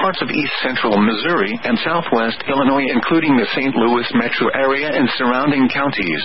parts of east central Missouri and southwest Illinois, including the St. Louis metro area and surrounding counties.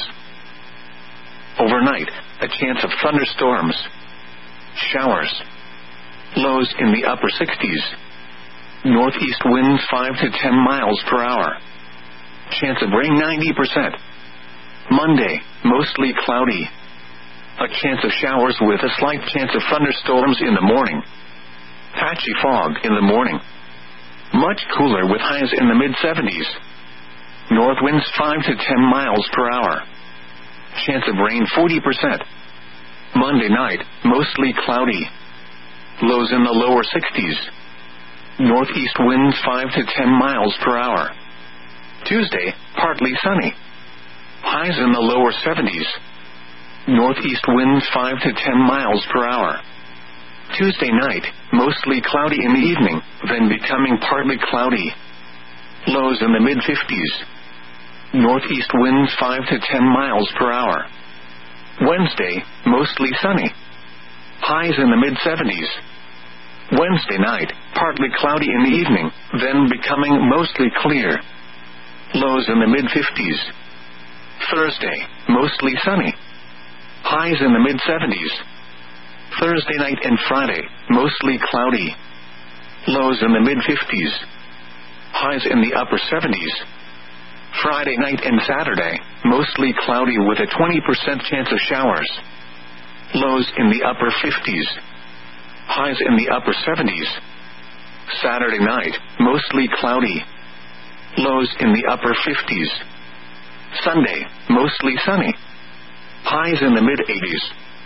Overnight, a chance of thunderstorms. Showers. Lows in the upper 60s. Northeast winds 5 to 10 miles per hour. Chance of rain 90%. Monday, mostly cloudy. A chance of showers with a slight chance of thunderstorms in the morning. Patchy fog in the morning. Much cooler with highs in the mid-70s. North winds 5 to 10 miles per hour. Chance of rain 40%. Monday night, mostly cloudy. Lows in the lower 60s. Northeast winds 5 to 10 miles per hour. Tuesday, partly sunny. Highs in the lower 70s. Northeast winds 5 to 10 miles per hour. Tuesday night, mostly cloudy in the evening, then becoming partly cloudy. Lows in the mid-50s. Northeast winds 5 to 10 miles per hour. Wednesday, mostly sunny. Highs in the mid-70s. Wednesday night, partly cloudy in the evening, then becoming mostly clear. Lows in the mid-50s. Thursday, mostly sunny. Highs in the mid-70s. Thursday night and Friday, mostly cloudy. Lows in the mid-50s. Highs in the upper 70s. Friday night and Saturday, mostly cloudy with a 20% chance of showers. Lows in the upper 50s. Highs in the upper 70s. Saturday night, mostly cloudy. Lows in the upper 50s. Sunday, mostly sunny. Highs in the mid-80s.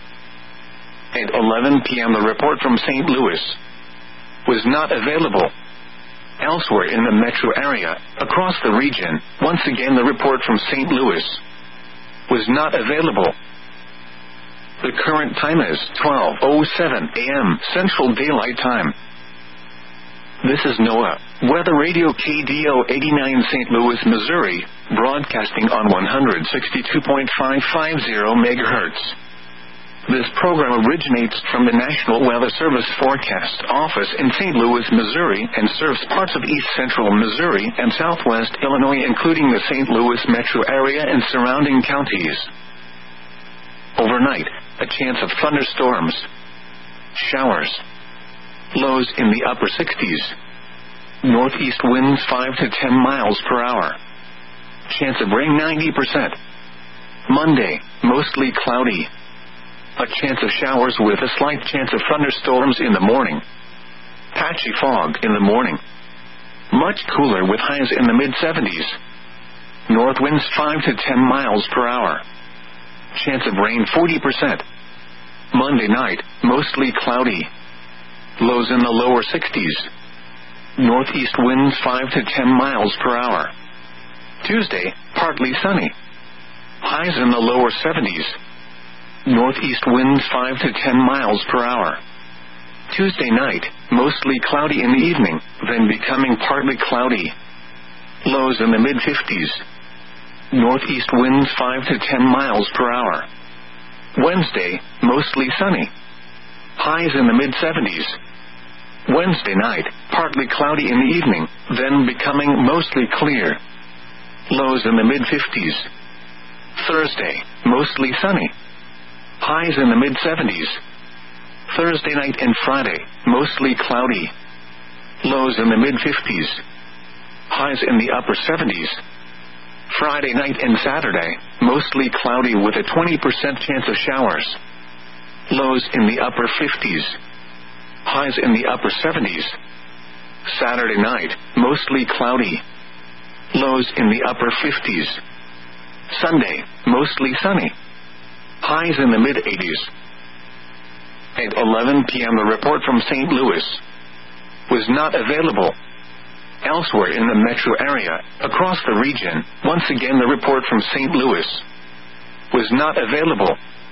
At 11 p.m. the report from St. Louis was not available. Elsewhere in the metro area, across the region, once again the report from St. Louis was not available. The current time is 12:07 a.m. Central Daylight Time. This is NOAA Weather Radio KDO 89 St. Louis, Missouri, broadcasting on 162.550 MHz. This program originates from the National Weather Service Forecast Office in St. Louis, Missouri, and serves parts of east central Missouri and southwest Illinois, including the St. Louis metro area and surrounding counties. Overnight, a chance of thunderstorms. Showers. Lows in the upper 60s. Northeast winds 5 to 10 miles per hour. Chance of rain 90%. Monday, mostly cloudy. A chance of showers with a slight chance of thunderstorms in the morning. Patchy fog in the morning. Much cooler with highs in the mid-70s. North winds 5 to 10 miles per hour. Chance of rain 40%. Monday night, mostly cloudy. Lows in the lower 60s. Northeast winds 5 to 10 miles per hour. Tuesday, partly sunny. Highs in the lower 70s. Northeast winds 5 to 10 miles per hour. Tuesday night, mostly cloudy in the evening, then becoming partly cloudy. Lows in the mid-50s. Northeast winds 5 to 10 miles per hour. Wednesday, mostly sunny. Highs in the mid-70s. Wednesday night, partly cloudy in the evening, then becoming mostly clear. Lows in the mid-50s. Thursday, mostly sunny. Highs in the mid-70s. Thursday night and Friday, mostly cloudy. Lows in the mid-50s. Highs in the upper 70s. Friday night and Saturday, mostly cloudy with a 20% chance of showers. Lows in the upper 50s. Highs in the upper 70s. Saturday night, mostly cloudy. Lows in the upper 50s. Sunday, mostly sunny. Highs in the mid-80s. At 11 p.m. the report from St. Louis was not available. Elsewhere in the metro area, across the region, once again the report from St. Louis was not available.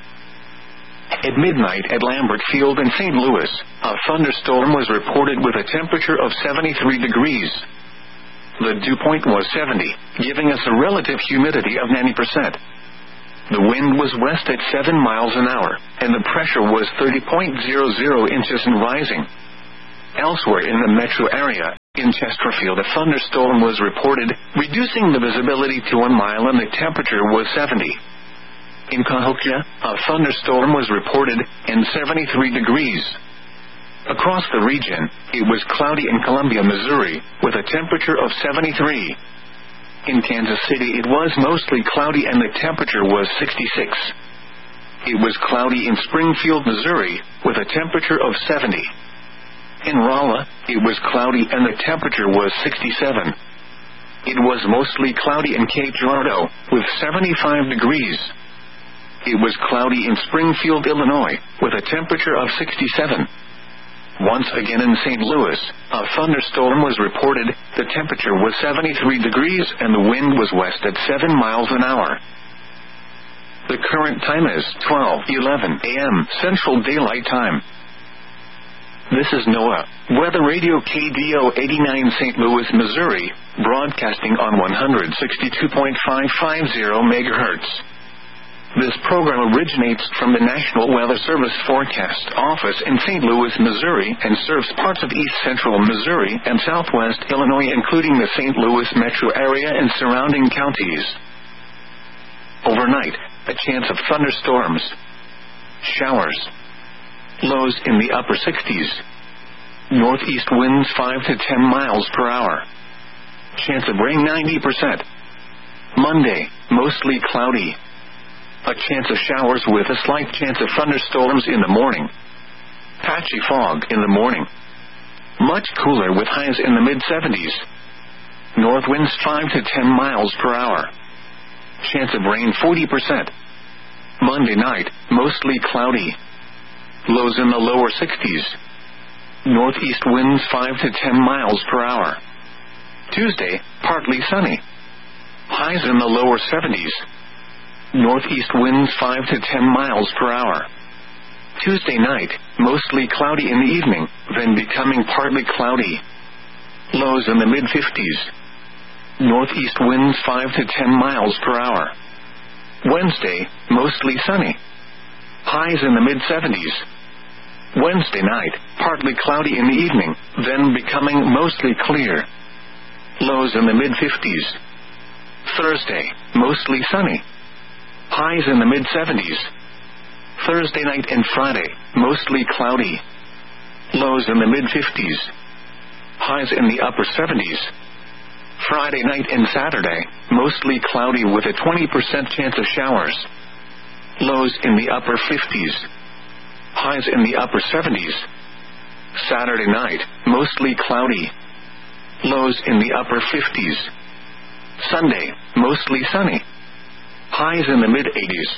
At midnight at Lambert Field in St. Louis, a thunderstorm was reported with a temperature of 73 degrees. The dew point was 70, giving us a relative humidity of 90%. The wind was west at 7 miles an hour, and the pressure was 30.00 inches and rising. Elsewhere in the metro area, in Chesterfield, a thunderstorm was reported, reducing the visibility to 1 mile and the temperature was 70. In Cahokia, a thunderstorm was reported, and 73 degrees. Across the region, it was cloudy in Columbia, Missouri, with a temperature of 73. In Kansas City, it was mostly cloudy and the temperature was 66. It was cloudy in Springfield, Missouri, with a temperature of 70. In Rolla, it was cloudy and the temperature was 67. It was mostly cloudy in Cape Girardeau, with 75 degrees. It was cloudy in Springfield, Illinois, with a temperature of 67. Once again in St. Louis, a thunderstorm was reported. The temperature was 73 degrees and the wind was west at 7 miles an hour. The current time is 12:11 a.m. Central Daylight Time. This is NOAA Weather Radio KDO 89 St. Louis, Missouri, broadcasting on 162.550 MHz. This program originates from the National Weather Service Forecast Office in St. Louis, Missouri, and serves parts of east central Missouri and southwest Illinois, including the St. Louis metro area and surrounding counties. Overnight, a chance of thunderstorms, showers, lows in the upper 60s, northeast winds 5 to 10 miles per hour, chance of rain 90%. Monday, mostly cloudy. A chance of showers with a slight chance of thunderstorms in the morning. Patchy fog in the morning. Much cooler with highs in the mid-70s. North winds 5 to 10 miles per hour. Chance of rain 40%. Monday night, mostly cloudy. Lows in the lower 60s. Northeast winds 5 to 10 miles per hour. Tuesday, partly sunny. Highs in the lower 70s. Northeast winds 5 to 10 miles per hour. Tuesday night, mostly cloudy in the evening, then becoming partly cloudy. Lows in the mid-50s. Northeast winds 5 to 10 miles per hour. Wednesday, mostly sunny. Highs in the mid-70s. Wednesday night, partly cloudy in the evening, then becoming mostly clear. Lows in the mid-50s. Thursday, mostly sunny. Highs in the mid-70s. Thursday night and Friday, mostly cloudy. Lows in the mid-50s. Highs in the upper 70s. Friday night and Saturday, mostly cloudy with a 20% chance of showers. Lows in the upper 50s. Highs in the upper 70s. Saturday night, mostly cloudy. Lows in the upper 50s. Sunday, mostly sunny. Highs in the mid-80s.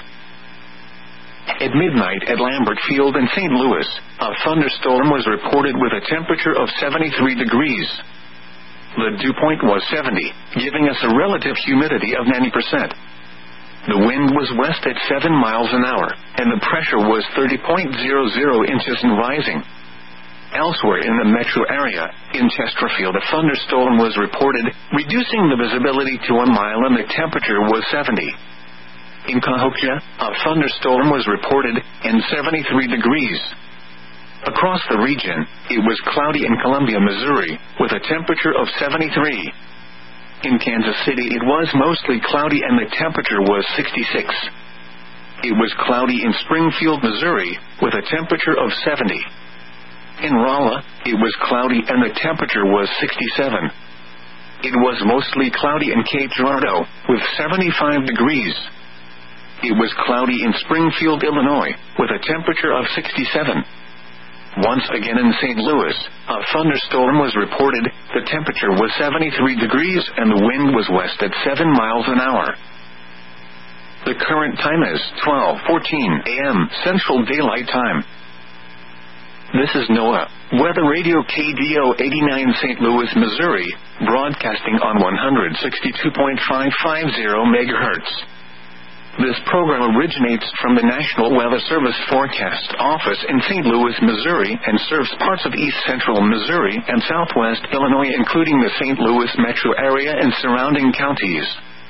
At midnight at Lambert Field in St. Louis, a thunderstorm was reported with a temperature of 73 degrees. The dew point was 70, giving us a relative humidity of 90%. The wind was west at 7 miles an hour, and the pressure was 30.00 inches and rising. Elsewhere in the metro area, in Chesterfield, a thunderstorm was reported, reducing the visibility to 1 mile and the temperature was 70. In Cahokia, a thunderstorm was reported, and 73 degrees. Across the region, it was cloudy in Columbia, Missouri, with a temperature of 73. In Kansas City, it was mostly cloudy and the temperature was 66. It was cloudy in Springfield, Missouri, with a temperature of 70. In Rolla, it was cloudy and the temperature was 67. It was mostly cloudy in Cape Girardeau, with 75 degrees. It was cloudy in Springfield, Illinois, with a temperature of 67. Once again in St. Louis, a thunderstorm was reported. The temperature was 73 degrees and the wind was west at 7 miles an hour. The current time is 12:14 a.m. Central Daylight Time. This is NOAA Weather Radio KDO 89 St. Louis, Missouri, broadcasting on 162.550 MHz. This program originates from the National Weather Service Forecast Office in St. Louis, Missouri, and serves parts of east central Missouri and southwest Illinois, including the St. Louis metro area and surrounding counties.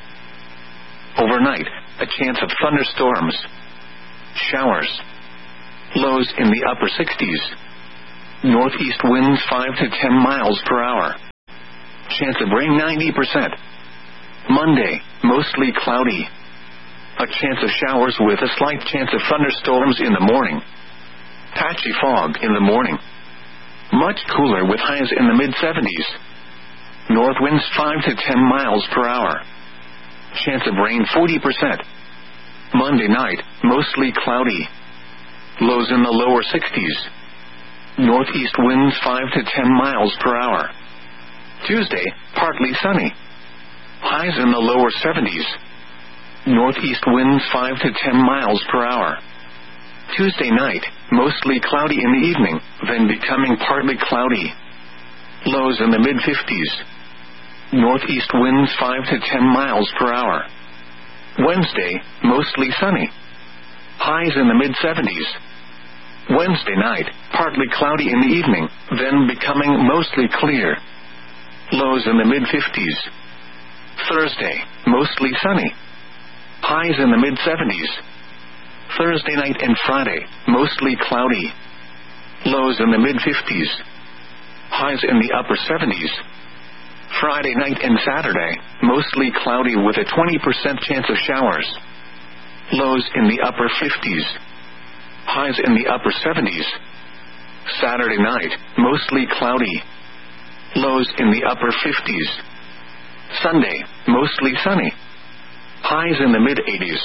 Overnight, a chance of thunderstorms, showers, lows in the upper 60s, Northeast winds 5 to 10 miles per hour. Chance of rain 90%. Monday, mostly cloudy. A chance of showers with a slight chance of thunderstorms in the morning. Patchy fog in the morning. Much cooler with highs in the mid-70s. North winds 5 to 10 miles per hour. Chance of rain 40%. Monday night, mostly cloudy. Lows in the lower 60s. Northeast winds 5 to 10 miles per hour. Tuesday, partly sunny. Highs in the lower 70s. Northeast winds 5 to 10 miles per hour. Tuesday night, mostly cloudy in the evening, then becoming partly cloudy. Lows in the mid-50s. Northeast winds 5 to 10 miles per hour. Wednesday, mostly sunny. Highs in the mid-70s. Wednesday night, partly cloudy in the evening, then becoming mostly clear. Lows in the mid-50s. Thursday, mostly sunny. Highs in the mid-70s. Thursday night and Friday, mostly cloudy. Lows in the mid-50s. Highs in the upper 70s. Friday night and Saturday, mostly cloudy with a 20% chance of showers. Lows in the upper 50s. Highs in the upper 70s. Saturday night, mostly cloudy. Lows in the upper 50s. Sunday, mostly sunny. Highs in the mid-80s.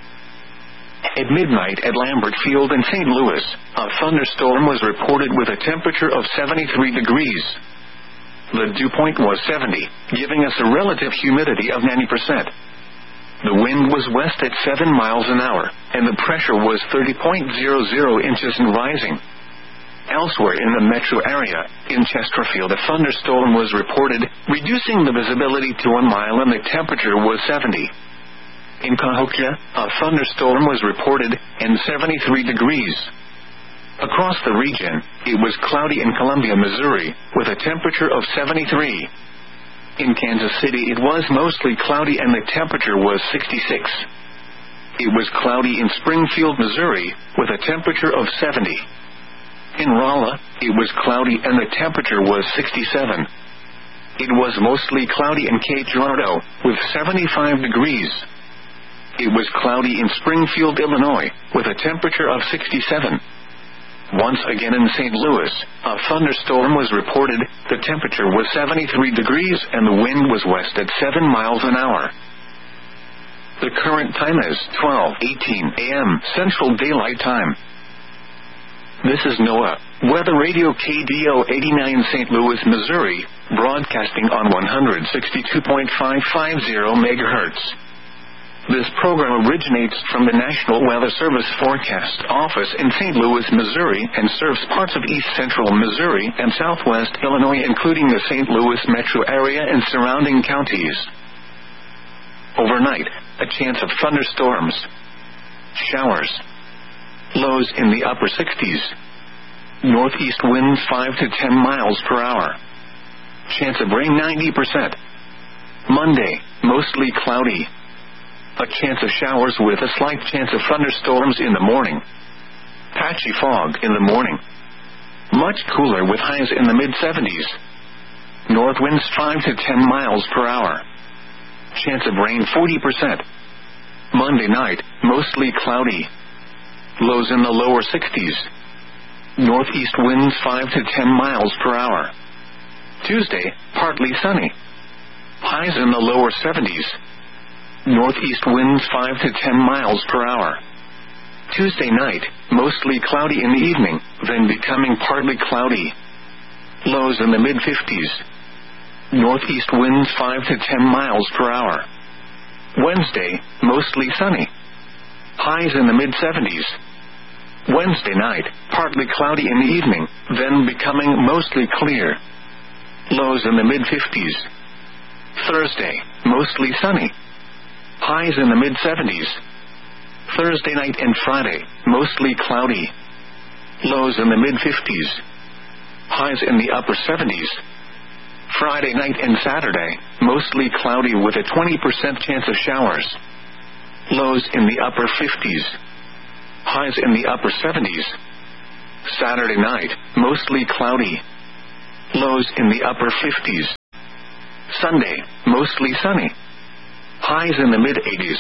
At midnight at Lambert Field in St. Louis, a thunderstorm was reported with a temperature of 73 degrees. The dew point was 70, giving us a relative humidity of 90%. The wind was west at 7 miles an hour, and the pressure was 30.00 inches and rising. Elsewhere in the metro area, in Chesterfield, a thunderstorm was reported, reducing the visibility to 1 mile and the temperature was 70. In Cahokia, a thunderstorm was reported, and 73 degrees. Across the region, it was cloudy in Columbia, Missouri, with a temperature of 73. In Kansas City, it was mostly cloudy and the temperature was 66. It was cloudy in Springfield, Missouri, with a temperature of 70. In Rolla, it was cloudy and the temperature was 67. It was mostly cloudy in Cape Girardeau, with 75 degrees. It was cloudy in Springfield, Illinois, with a temperature of 67. Once again in St. Louis, a thunderstorm was reported, the temperature was 73 degrees and the wind was west at 7 miles an hour. The current time is 12:18 a.m. Central Daylight Time. This is NOAA, Weather Radio KDO 89 St. Louis, Missouri, broadcasting on 162.550 MHz. This program originates from the National Weather Service Forecast Office in St. Louis, Missouri, and serves parts of east central Missouri and southwest Illinois, including the St. Louis metro area and surrounding counties. Overnight, a chance of thunderstorms. Showers. Lows in the upper 60s. Northeast winds 5 to 10 miles per hour. Chance of rain 90%. Monday, mostly cloudy. A chance of showers with a slight chance of thunderstorms in the morning. Patchy fog in the morning. Much cooler with highs in the mid-70s. North winds 5 to 10 miles per hour. Chance of rain 40%. Monday night, mostly cloudy. Lows in the lower 60s. Northeast winds 5 to 10 miles per hour. Tuesday, partly sunny. Highs in the lower 70s. Northeast winds 5 to 10 miles per hour. Tuesday night, mostly cloudy in the evening, then becoming partly cloudy. Lows in the mid-50s. Northeast winds 5 to 10 miles per hour. Wednesday, mostly sunny. Highs in the mid-70s. Wednesday night, partly cloudy in the evening, then becoming mostly clear. Lows in the mid-50s. Thursday, mostly sunny. Highs in the mid-70s. Thursday night and Friday, mostly cloudy. Lows in the mid-50s. Highs in the upper 70s. Friday night and Saturday, mostly cloudy with a 20% chance of showers. Lows in the upper 50s. Highs in the upper 70s. Saturday night, mostly cloudy. Lows in the upper 50s. Sunday, mostly sunny. Highs in the mid-80s.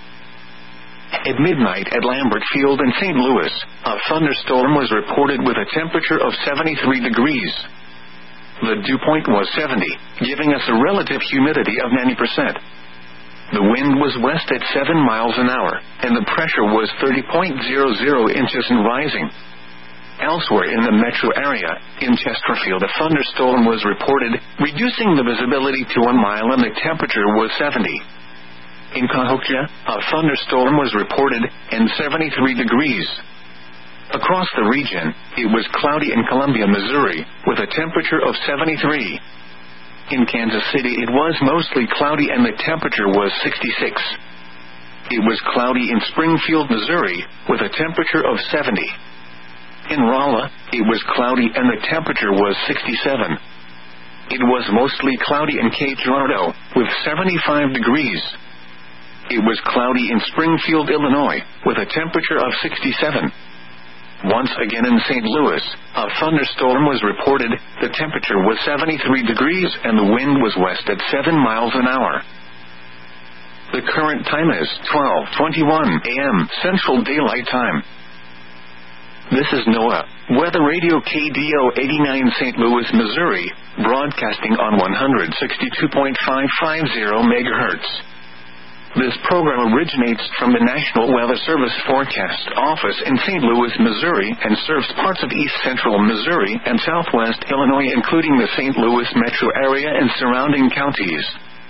At midnight at Lambert Field in St. Louis, a thunderstorm was reported with a temperature of 73 degrees. The dew point was 70, giving us a relative humidity of 90%. The wind was west at 7 miles an hour, and the pressure was 30.00 inches and rising. Elsewhere in the metro area, in Chesterfield, a thunderstorm was reported, reducing the visibility to 1 mile and the temperature was 70. In Cahokia, a thunderstorm was reported, and 73 degrees. Across the region, it was cloudy in Columbia, Missouri, with a temperature of 73. In Kansas City, it was mostly cloudy and the temperature was 66. It was cloudy in Springfield, Missouri, with a temperature of 70. In Rolla, it was cloudy and the temperature was 67. It was mostly cloudy in Cape Girardeau, with 75 degrees. It was cloudy in Springfield, Illinois, with a temperature of 67. Once again in St. Louis, a thunderstorm was reported. The temperature was 73 degrees and the wind was west at 7 miles an hour. The current time is 12:21 a.m. Central Daylight Time. This is NOAA, Weather Radio KDO 89 St. Louis, Missouri, broadcasting on 162.550 MHz. This program originates from the National Weather Service Forecast Office in St. Louis, Missouri, and serves parts of east central Missouri and southwest Illinois, including the St. Louis metro area and surrounding counties.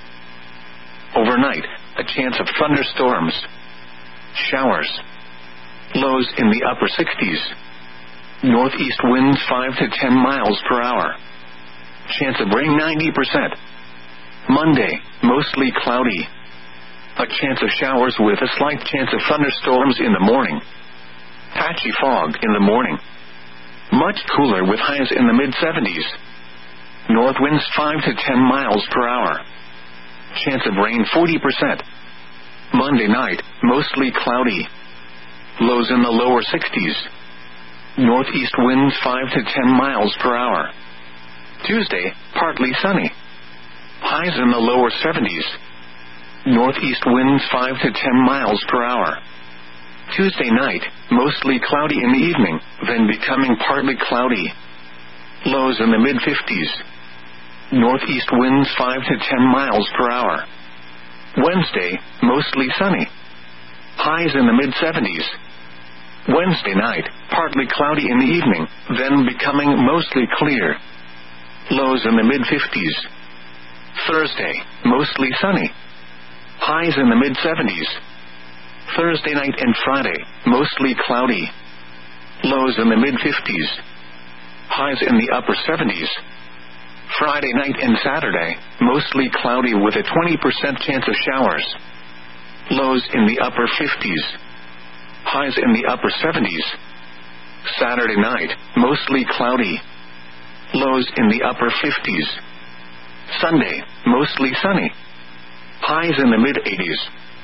Overnight, a chance of thunderstorms. Showers. Lows in the upper 60s. Northeast winds 5 to 10 miles per hour. Chance of rain 90%. Monday, mostly cloudy. A chance of showers with a slight chance of thunderstorms in the morning. Patchy fog in the morning. Much cooler with highs in the mid-70s. North winds 5 to 10 miles per hour. Chance of rain 40%. Monday night, mostly cloudy. Lows in the lower 60s. Northeast winds 5 to 10 miles per hour. Tuesday, partly sunny. Highs in the lower 70s. Northeast winds 5 to 10 miles per hour. Tuesday night, mostly cloudy in the evening, then becoming partly cloudy. Lows in the mid-50s. Northeast winds 5 to 10 miles per hour. Wednesday, mostly sunny. Highs in the mid-70s. Wednesday night, partly cloudy in the evening, then becoming mostly clear. Lows in the mid-50s. Thursday, mostly sunny. Highs in the mid-70s. Thursday night and Friday, mostly cloudy. Lows in the mid-50s. Highs in the upper 70s. Friday night and Saturday, mostly cloudy with a 20% chance of showers. Lows in the upper 50s. Highs in the upper 70s. Saturday night, mostly cloudy. Lows in the upper 50s. Sunday, mostly sunny. Highs in the mid-80s.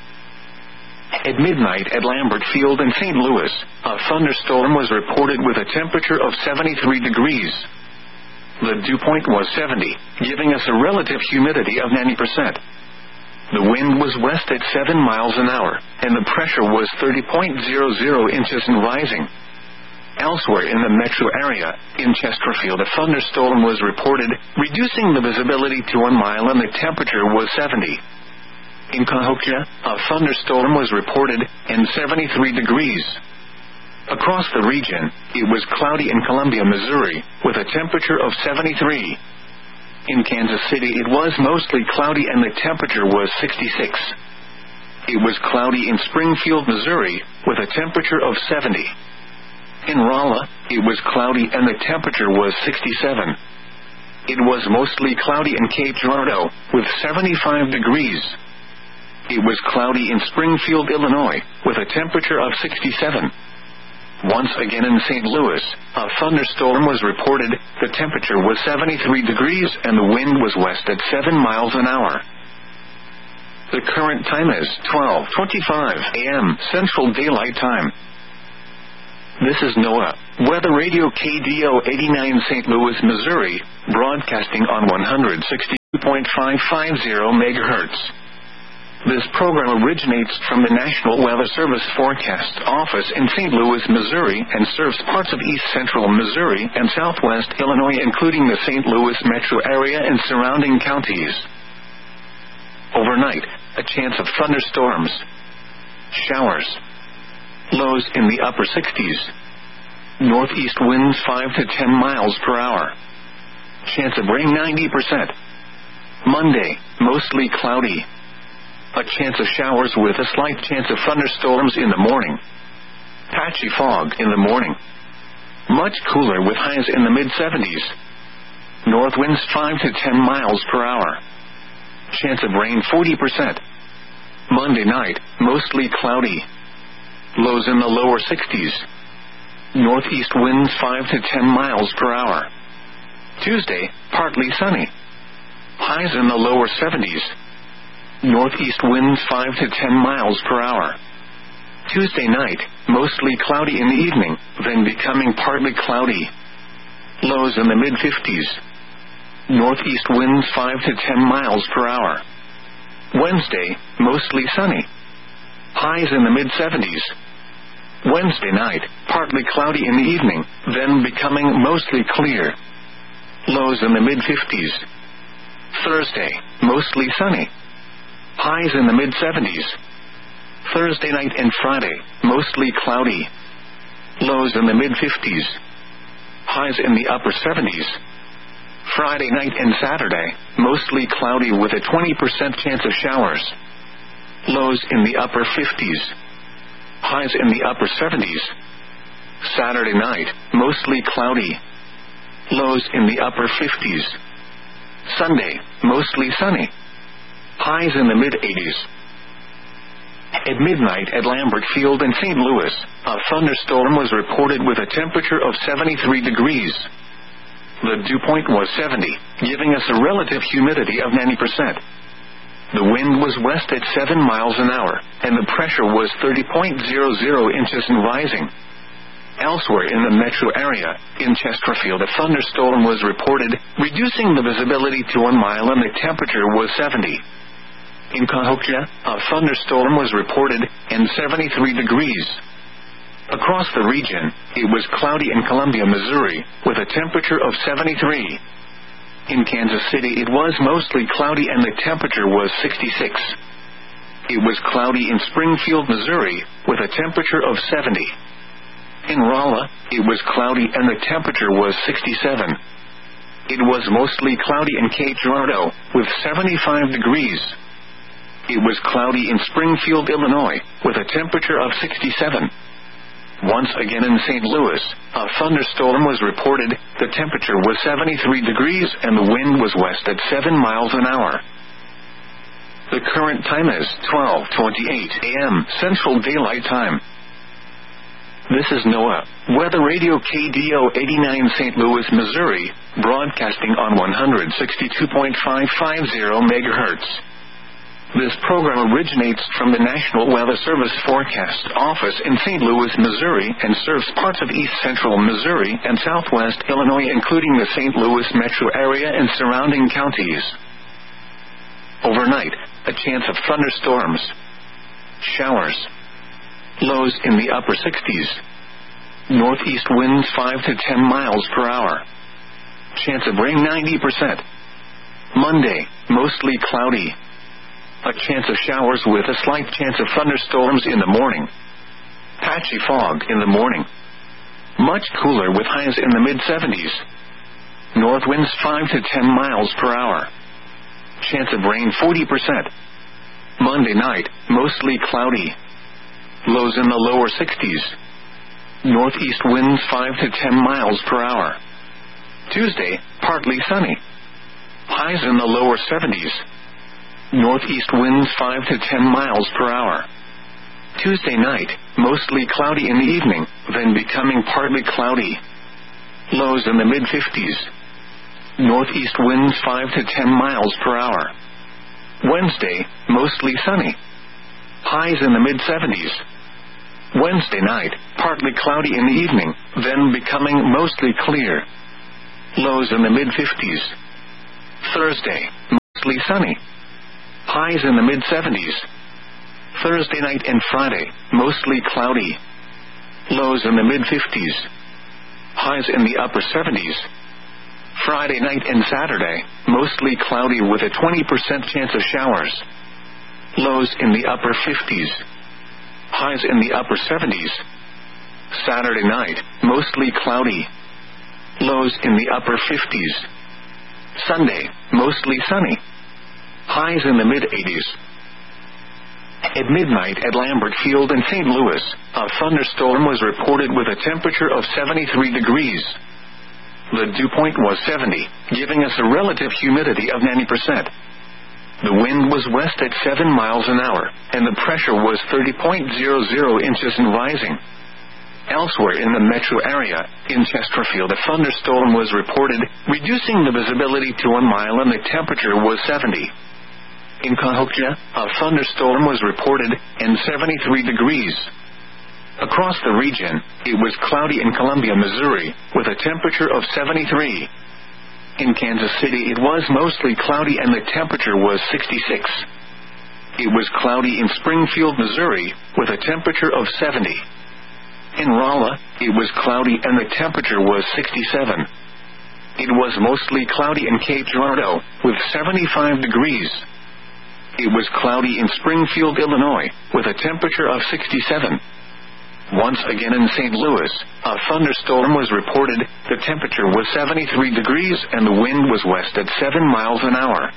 At midnight at Lambert Field in St. Louis, a thunderstorm was reported with a temperature of 73 degrees. The dew point was 70, giving us a relative humidity of 90%. The wind was west at 7 miles an hour, and the pressure was 30.00 inches and rising. Elsewhere in the metro area, in Chesterfield, a thunderstorm was reported, reducing the visibility to 1 mile and the temperature was 70. In Cahokia, a thunderstorm was reported, and 73 degrees. Across the region, it was cloudy in Columbia, Missouri, with a temperature of 73. In Kansas City, it was mostly cloudy and the temperature was 66. It was cloudy in Springfield, Missouri, with a temperature of 70. In Rolla, it was cloudy and the temperature was 67. It was mostly cloudy in Cape Girardeau, with 75 degrees. It was cloudy in Springfield, Illinois, with a temperature of 67. Once again in St. Louis, a thunderstorm was reported. The temperature was 73 degrees and the wind was west at 7 miles an hour. The current time is 12:25 a.m. Central Daylight Time. This is NOAA Weather Radio KDO 89 St. Louis, Missouri, broadcasting on 162.550 MHz. This program originates from the National Weather Service Forecast Office in St. Louis, Missouri, and serves parts of east central Missouri and southwest Illinois, including the St. Louis metro area and surrounding counties. Overnight, a chance of thunderstorms, showers. Lows in the upper 60s. Northeast winds 5 to 10 miles per hour. Chance of rain 90%. Monday, mostly cloudy. A chance of showers with a slight chance of thunderstorms in the morning. Patchy fog in the morning. Much cooler with highs in the mid-70s. North winds 5 to 10 miles per hour. Chance of rain 40%. Monday night, mostly cloudy. Lows in the lower 60s. Northeast winds 5 to 10 miles per hour. Tuesday, partly sunny. Highs in the lower 70s. Northeast winds 5 to 10 miles per hour. Tuesday night, mostly cloudy in the evening, then becoming partly cloudy. Lows in the mid-50s. Northeast winds 5 to 10 miles per hour. Wednesday, mostly sunny. Highs in the mid-70s. Wednesday night, partly cloudy in the evening, then becoming mostly clear. Lows in the mid-50s. Thursday, mostly sunny. Highs in the mid-70s. Thursday night and Friday, mostly cloudy. Lows in the mid-50s. Highs in the upper 70s. Friday night and Saturday, mostly cloudy with a 20% chance of showers. Lows in the upper 50s. Highs in the upper 70s. Saturday night, mostly cloudy. Lows in the upper 50s. Sunday, mostly sunny. Highs in the mid-80s. At midnight at Lambert Field in St. Louis, a thunderstorm was reported with a temperature of 73 degrees. The dew point was 70, giving us a relative humidity of 90%. The wind was west at 7 miles an hour, and the pressure was 30.00 inches and rising. Elsewhere in the metro area, in Chesterfield, a thunderstorm was reported, reducing the visibility to 1 mile, and the temperature was 70. In Cahokia, a thunderstorm was reported, and 73 degrees. Across the region, it was cloudy in Columbia, Missouri, with a temperature of 73. In Kansas City, it was mostly cloudy and the temperature was 66. It was cloudy in Springfield, Missouri, with a temperature of 70. In Rolla, it was cloudy and the temperature was 67. It was mostly cloudy in Cape Girardeau, with 75 degrees. It was cloudy in Springfield, Illinois, with a temperature of 67. Once again in St. Louis, a thunderstorm was reported, the temperature was 73 degrees and the wind was west at 7 miles an hour. The current time is 12:28 a.m. Central Daylight Time. This is NOAA Weather Radio KDO 89 St. Louis, Missouri, broadcasting on 162.550 MHz. This program originates from the National Weather Service Forecast Office in St. Louis, Missouri, and serves parts of east central Missouri and southwest Illinois, including the St. Louis metro area and surrounding counties. Overnight, a chance of thunderstorms, showers. Lows in the upper 60s. Northeast winds 5 to 10 miles per hour. Chance of rain 90%. Monday, mostly cloudy. A chance of showers with a slight chance of thunderstorms in the morning. Patchy fog in the morning. Much cooler with highs in the mid-70s. North winds 5 to 10 miles per hour. Chance of rain 40%. Monday night, mostly cloudy. Lows in the lower 60s. Northeast winds 5 to 10 miles per hour. Tuesday, partly sunny. Highs in the lower 70s. Northeast winds 5 to 10 miles per hour. Tuesday night, mostly cloudy in the evening, then becoming partly cloudy. Lows in the mid-50s. Northeast winds 5 to 10 miles per hour. Wednesday, mostly sunny. Highs in the mid-70s. Wednesday night, partly cloudy in the evening, then becoming mostly clear. Lows in the mid-50s. Thursday, mostly sunny. Highs in the mid-70s. Thursday night and Friday, mostly cloudy. Lows in the mid-50s. Highs in the upper 70s. Friday night and Saturday, mostly cloudy with a 20% chance of showers. Lows in the upper 50s. Highs in the upper 70s. Saturday night, mostly cloudy. Lows in the upper 50s. Sunday, mostly sunny. Highs in the mid-80s. At midnight at Lambert Field in St. Louis, a thunderstorm was reported with a temperature of 73 degrees. The dew point was 70, giving us a relative humidity of 90%. The wind was west at 7 miles an hour, and the pressure was 30.00 inches and rising. Elsewhere in the metro area, in Chesterfield, a thunderstorm was reported, reducing the visibility to 1 mile and the temperature was 70. In Cahokia, a thunderstorm was reported, and 73 degrees. Across the region, it was cloudy in Columbia, Missouri, with a temperature of 73. In Kansas City, it was mostly cloudy and the temperature was 66. It was cloudy in Springfield, Missouri, with a temperature of 70. In Rolla, it was cloudy and the temperature was 67. It was mostly cloudy in Cape Girardeau, with 75 degrees. It was cloudy in Springfield, Illinois, with a temperature of 67. Once again in St. Louis, a thunderstorm was reported. The temperature was 73 degrees and the wind was west at 7 miles an hour.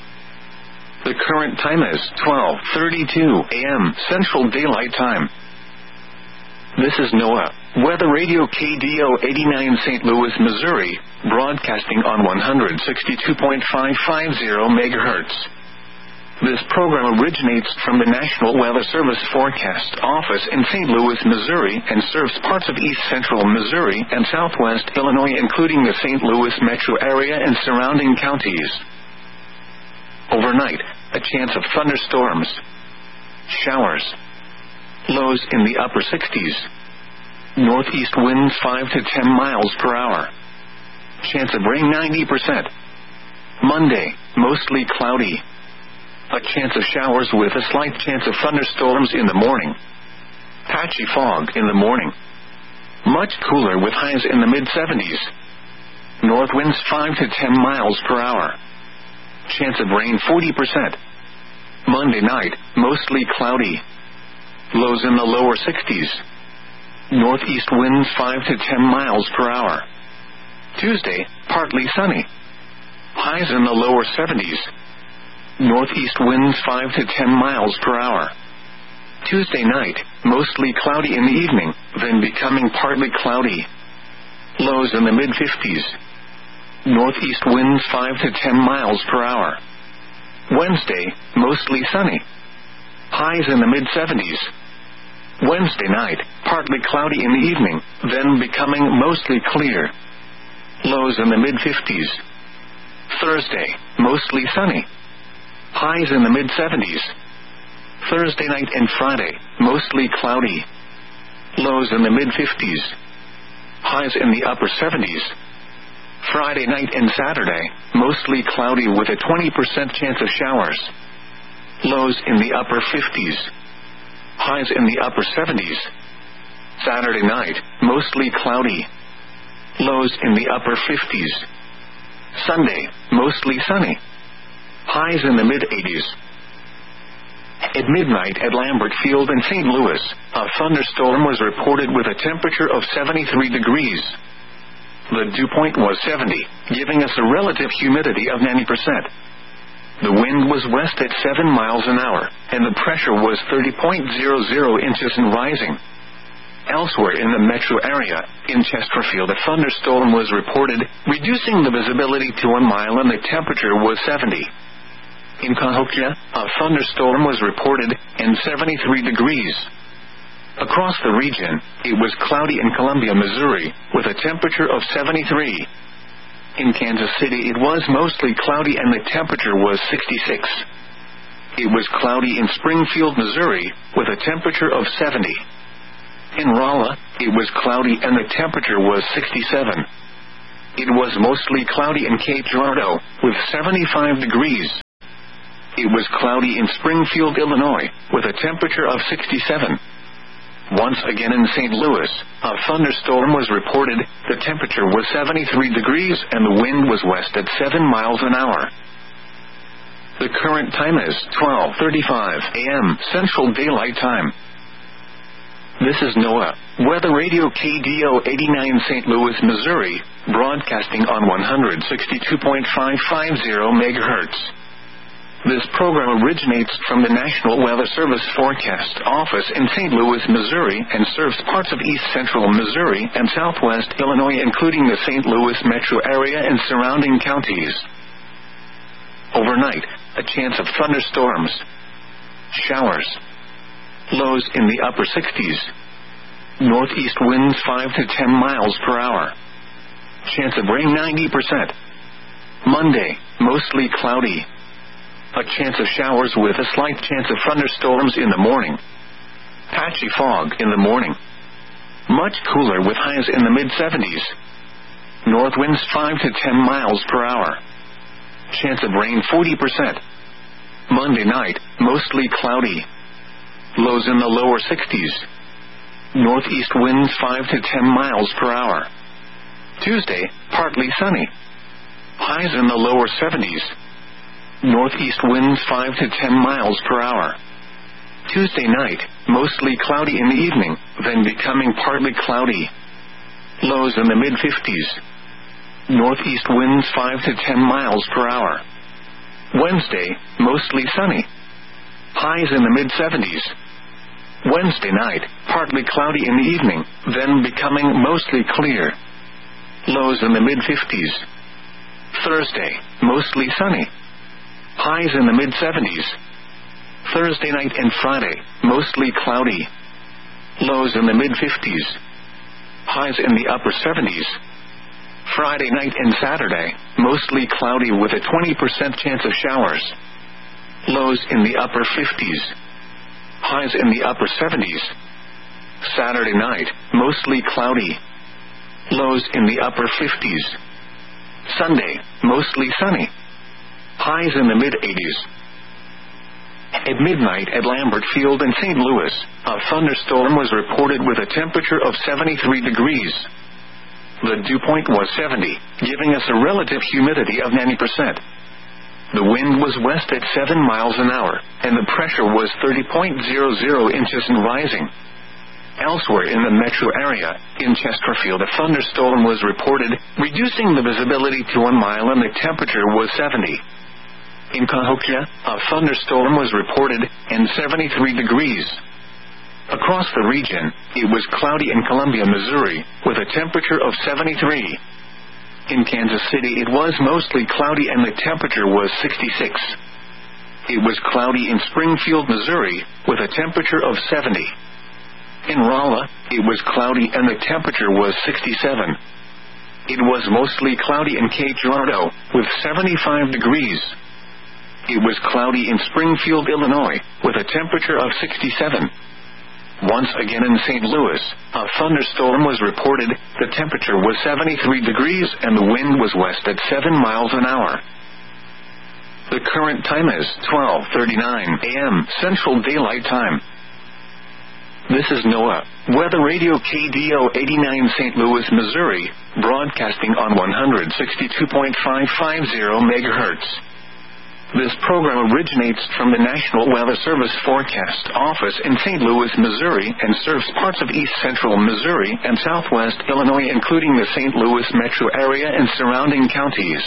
The current time is 12:32 a.m. Central Daylight Time. This is NOAA Weather Radio KDO 89 St. Louis, Missouri, broadcasting on 162.550 MHz. This program originates from the National Weather Service Forecast Office in St. Louis, Missouri, and serves parts of east central Missouri and southwest Illinois, including the St. Louis metro area and surrounding counties. Overnight, a chance of thunderstorms. Showers. Lows in the upper 60s. Northeast winds 5 to 10 miles per hour. Chance of rain 90%. Monday, mostly cloudy. A chance of showers with a slight chance of thunderstorms in the morning. Patchy fog in the morning. Much cooler with highs in the mid-70s. North winds 5 to 10 miles per hour. Chance of rain 40%. Monday night, mostly cloudy. Lows in the lower 60s. Northeast winds 5 to 10 miles per hour. Tuesday, partly sunny. Highs in the lower 70s. Northeast winds 5 to 10 miles per hour. Tuesday night, mostly cloudy in the evening, then becoming partly cloudy. Lows in the mid-50s. Northeast winds 5 to 10 miles per hour. Wednesday, mostly sunny. Highs in the mid-70s. Wednesday night, partly cloudy in the evening, then becoming mostly clear. Lows in the mid-50s. Thursday, mostly sunny. Highs in the mid-70s. Thursday night and Friday, mostly cloudy. Lows in the mid-50s. Highs in the upper 70s. Friday night and Saturday, mostly cloudy with a 20% chance of showers. Lows in the upper 50s. Highs in the upper 70s. Saturday night, mostly cloudy. Lows in the upper 50s. Sunday, mostly sunny. Highs in the mid-80s. At midnight at Lambert Field in St. Louis, a thunderstorm was reported with a temperature of 73 degrees. The dew point was 70, giving us a relative humidity of 90%. The wind was west at 7 miles an hour, and the pressure was 30.00 inches and rising. Elsewhere in the metro area, in Chesterfield, a thunderstorm was reported, reducing the visibility to 1 mile and the temperature was 70. In Cahokia, a thunderstorm was reported, and 73 degrees. Across the region, it was cloudy in Columbia, Missouri, with a temperature of 73. In Kansas City, it was mostly cloudy and the temperature was 66. It was cloudy in Springfield, Missouri, with a temperature of 70. In Rolla, it was cloudy and the temperature was 67. It was mostly cloudy in Cape Girardeau, with 75 degrees. It was cloudy in Springfield, Illinois, with a temperature of 67. Once again in St. Louis, a thunderstorm was reported. The temperature was 73 degrees and the wind was west at 7 miles an hour. The current time is 12:35 a.m. Central Daylight Time. This is NOAA Weather Radio KDO 89 St. Louis, Missouri, broadcasting on 162.550 MHz. This program originates from the National Weather Service Forecast Office in St. Louis, Missouri, and serves parts of east central Missouri and southwest Illinois, including the St. Louis metro area and surrounding counties. Overnight, a chance of thunderstorms, showers, lows in the upper 60s, northeast winds 5 to 10 miles per hour, chance of rain 90%. Monday, mostly cloudy. A chance of showers with a slight chance of thunderstorms in the morning. Patchy fog in the morning. Much cooler with highs in the mid-70s. North winds 5 to 10 miles per hour. Chance of rain 40%. Monday night, mostly cloudy. Lows in the lower 60s. Northeast winds 5 to 10 miles per hour. Tuesday, partly sunny. Highs in the lower 70s. Northeast winds 5 to 10 miles per hour. Tuesday night, mostly cloudy in the evening, then becoming partly cloudy. Lows in the mid-50s. Northeast winds 5 to 10 miles per hour. Wednesday, mostly sunny. Highs in the mid-70s. Wednesday night, partly cloudy in the evening, then becoming mostly clear. Lows in the mid-50s. Thursday, mostly sunny. Highs in the mid-70s. Thursday night and Friday, mostly cloudy. Lows in the mid-50s. Highs in the upper 70s. Friday night and Saturday, mostly cloudy with a 20% chance of showers. Lows in the upper 50s. Highs in the upper 70s. Saturday night, mostly cloudy. Lows in the upper 50s. Sunday, mostly sunny. Highs in the mid-80s. At midnight at Lambert Field in St. Louis, a thunderstorm was reported with a temperature of 73 degrees. The dew point was 70, giving us a relative humidity of 90%. The wind was west at 7 miles an hour, and the pressure was 30.00 inches and rising. Elsewhere in the metro area, in Chesterfield, a thunderstorm was reported, reducing the visibility to 1 mile and the temperature was 70. In Cahokia, a thunderstorm was reported, and 73 degrees. Across the region, it was cloudy in Columbia, Missouri, with a temperature of 73. In Kansas City, it was mostly cloudy and the temperature was 66. It was cloudy in Springfield, Missouri, with a temperature of 70. In Rolla, it was cloudy and the temperature was 67. It was mostly cloudy in Cape Girardeau, with 75 degrees. It was cloudy in Springfield, Illinois, with a temperature of 67. Once again in St. Louis, a thunderstorm was reported. The temperature was 73 degrees and the wind was west at 7 miles an hour. The current time is 12:39 a.m. Central Daylight Time. This is NOAA Weather Radio KDO 89 St. Louis, Missouri, broadcasting on 162.550 MHz. This program originates from the National Weather Service Forecast Office in St. Louis, Missouri, and serves parts of east central Missouri and southwest Illinois, including the St. Louis metro area and surrounding counties.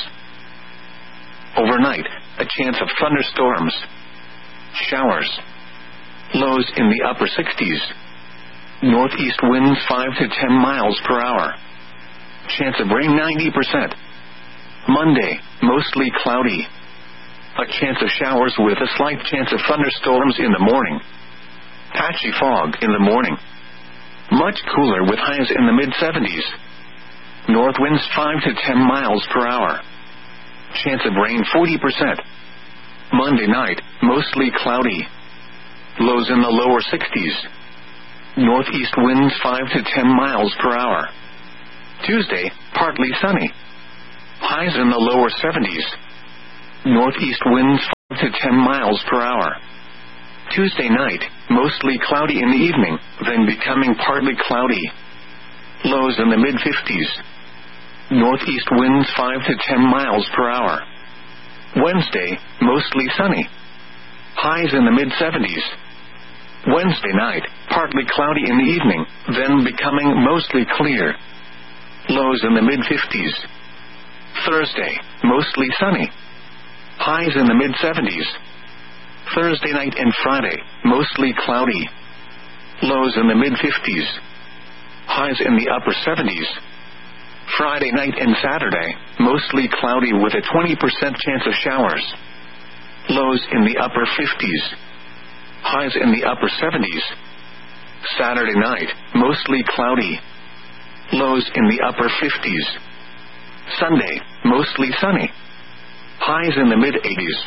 Overnight, a chance of thunderstorms, showers, lows in the upper 60s, northeast winds 5 to 10 miles per hour, chance of rain 90%. Monday, mostly cloudy. A chance of showers with a slight chance of thunderstorms in the morning. Patchy fog in the morning. Much cooler with highs in the mid-70s. North winds 5 to 10 miles per hour. Chance of rain 40%. Monday night, mostly cloudy. Lows in the lower 60s. Northeast winds 5 to 10 miles per hour. Tuesday, partly sunny. Highs in the lower 70s. Northeast winds 5 to 10 miles per hour. Tuesday night, mostly cloudy in the evening, then becoming partly cloudy. Lows in the mid-50s. Northeast winds 5 to 10 miles per hour. Wednesday, mostly sunny. Highs in the mid-70s. Wednesday night, partly cloudy in the evening, then becoming mostly clear. Lows in the mid-50s. Thursday, mostly sunny. Highs in the mid-70s. Thursday night and Friday, mostly cloudy. Lows in the mid-50s. Highs in the upper 70s. Friday night and Saturday, mostly cloudy with a 20% chance of showers. Lows in the upper 50s. Highs in the upper 70s. Saturday night, mostly cloudy. Lows in the upper 50s. Sunday, mostly sunny. Highs in the mid-80s.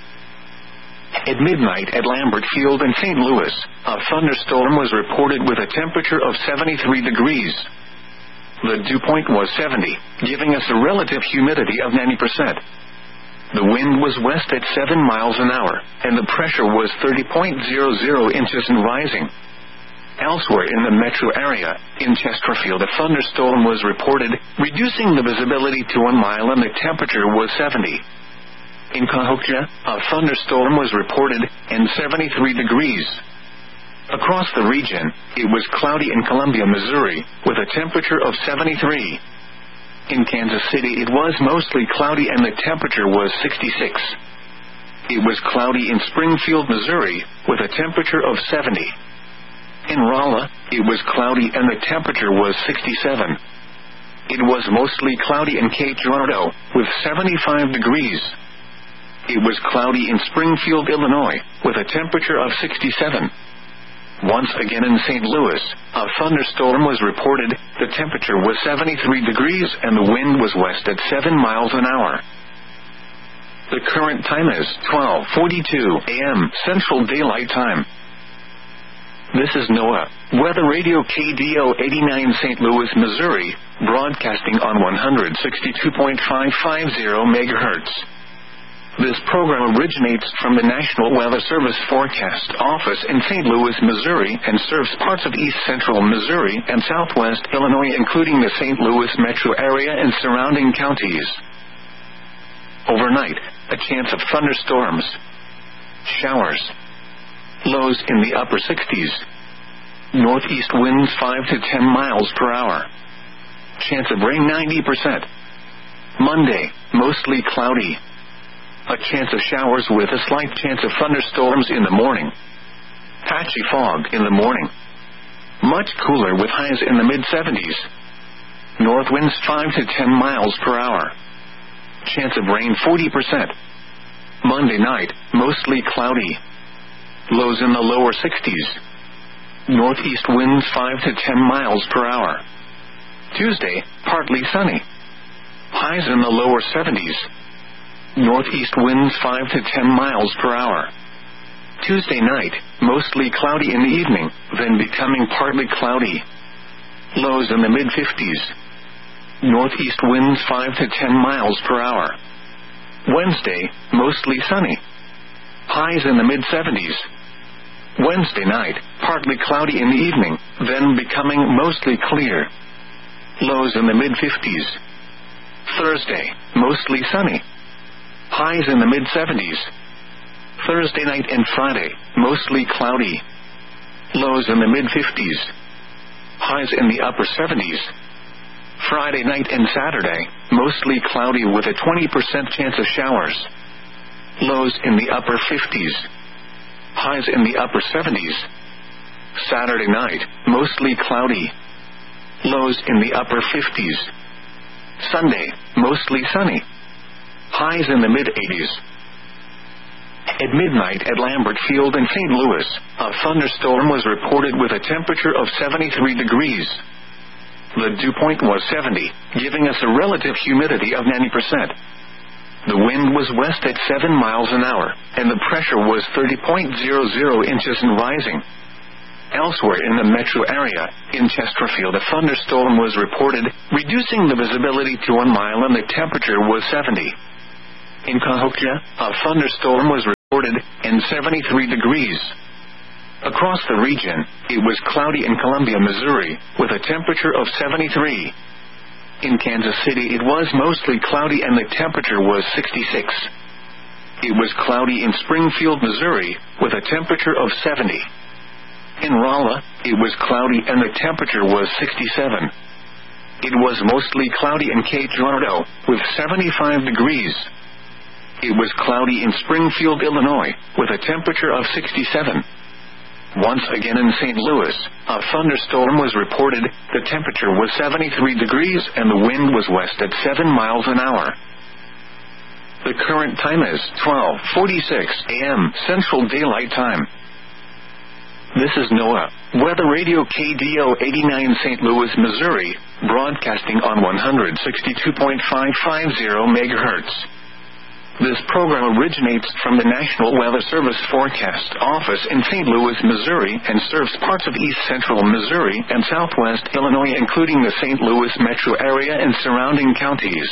At midnight at Lambert Field in St. Louis, a thunderstorm was reported with a temperature of 73 degrees. The dew point was 70, giving us a relative humidity of 90%. The wind was west at 7 miles an hour, and the pressure was 30.00 inches and rising. Elsewhere in the metro area, in Chesterfield, a thunderstorm was reported, reducing the visibility to 1 mile and the temperature was 70. In Cahokia, a thunderstorm was reported, and 73 degrees. Across the region, it was cloudy in Columbia, Missouri, with a temperature of 73. In Kansas City, it was mostly cloudy and the temperature was 66. It was cloudy in Springfield, Missouri, with a temperature of 70. In Rolla, it was cloudy and the temperature was 67. It was mostly cloudy in Cape Girardeau, with 75 degrees. It was cloudy in Springfield, Illinois, with a temperature of 67. Once again in St. Louis, a thunderstorm was reported, the temperature was 73 degrees and the wind was west at 7 miles an hour. The current time is 12:42 a.m. Central Daylight Time. This is NOAA, Weather Radio KDO 89 St. Louis, Missouri, broadcasting on 162.550 MHz. This program originates from the National Weather Service Forecast Office in St. Louis, Missouri, and serves parts of east central Missouri and southwest Illinois, including the St. Louis metro area and surrounding counties. Overnight, a chance of thunderstorms. Showers. Lows in the upper 60s. Northeast winds 5 to 10 miles per hour. Chance of rain 90%. Monday, mostly cloudy. A chance of showers with a slight chance of thunderstorms in the morning. Patchy fog in the morning. Much cooler with highs in the mid-70s. North winds 5 to 10 miles per hour. Chance of rain 40%. Monday night, mostly cloudy. Lows in the lower 60s. Northeast winds 5 to 10 miles per hour. Tuesday, partly sunny. Highs in the lower 70s. Northeast winds 5 to 10 miles per hour. Tuesday night, mostly cloudy in the evening, then becoming partly cloudy. Lows in the mid-50s. Northeast winds 5 to 10 miles per hour. Wednesday, mostly sunny. Highs in the mid-70s. Wednesday night, partly cloudy in the evening, then becoming mostly clear. Lows in the mid-50s. Thursday, mostly sunny. Highs in the mid-70s. Thursday night and Friday, mostly cloudy. Lows in the mid-50s. Highs in the upper 70s. Friday night and Saturday, mostly cloudy with a 20% chance of showers. Lows in the upper 50s. Highs in the upper 70s. Saturday night, mostly cloudy. Lows in the upper 50s. Sunday, mostly sunny. Highs in the mid-80s. At midnight at Lambert Field in St. Louis, a thunderstorm was reported with a temperature of 73 degrees. The dew point was 70, giving us a relative humidity of 90%. The wind was west at 7 miles an hour, and the pressure was 30.00 inches and rising. Elsewhere in the metro area, in Chesterfield, a thunderstorm was reported, reducing the visibility to 1 mile and the temperature was 70. In Cahokia, a thunderstorm was reported, and 73 degrees. Across the region, it was cloudy in Columbia, Missouri, with a temperature of 73. In Kansas City, it was mostly cloudy and the temperature was 66. It was cloudy in Springfield, Missouri, with a temperature of 70. In Rolla, it was cloudy and the temperature was 67. It was mostly cloudy in Cape Girardeau, with 75 degrees. It was cloudy in Springfield, Illinois, with a temperature of 67. Once again in St. Louis, a thunderstorm was reported. The temperature was 73 degrees and the wind was west at 7 miles an hour. The current time is 12:46 a.m. Central Daylight Time. This is NOAA, Weather Radio KDO 89 St. Louis, Missouri, broadcasting on 162.550 MHz. This program originates from the National Weather Service Forecast Office in St. Louis, Missouri, and serves parts of east central Missouri and southwest Illinois, including the St. Louis metro area and surrounding counties.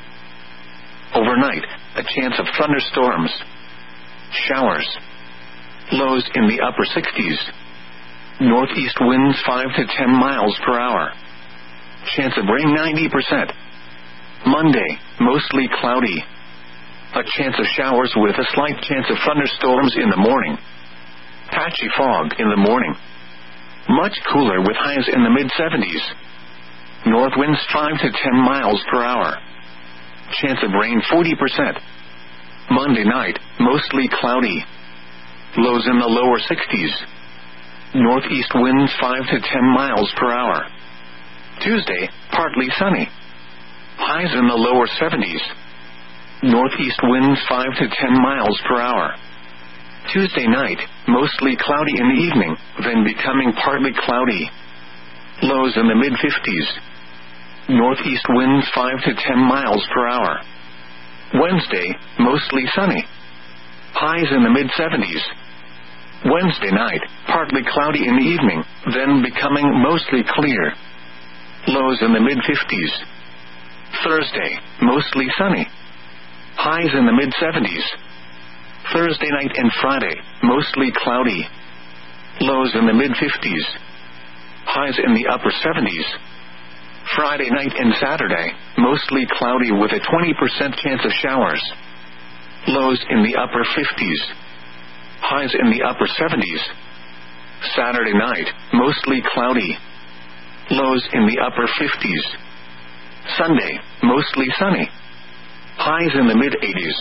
Overnight, a chance of thunderstorms, showers. Lows in the upper 60s. Northeast winds 5 to 10 miles per hour. Chance of rain 90%. Monday, mostly cloudy. A chance of showers with a slight chance of thunderstorms in the morning. Patchy fog in the morning. Much cooler with highs in the mid-70s. North winds 5 to 10 miles per hour. Chance of rain 40%. Monday night, mostly cloudy. Lows in the lower 60s. Northeast winds 5 to 10 miles per hour. Tuesday, partly sunny. Highs in the lower 70s. Northeast winds 5 to 10 miles per hour. Tuesday night, mostly cloudy in the evening, then becoming partly cloudy. Lows in the mid-50s. Northeast winds 5 to 10 miles per hour. Wednesday, mostly sunny. Highs in the mid-70s. Wednesday night, partly cloudy in the evening, then becoming mostly clear. Lows in the mid-50s. Thursday, mostly sunny. Highs in the mid-70s. Thursday night and Friday, mostly cloudy. Lows in the mid-50s. Highs in the upper 70s. Friday night and Saturday, mostly cloudy with a 20% chance of showers. Lows in the upper 50s. Highs in the upper 70s. Saturday night, mostly cloudy. Lows in the upper 50s. Sunday, mostly sunny. Highs in the mid-80s.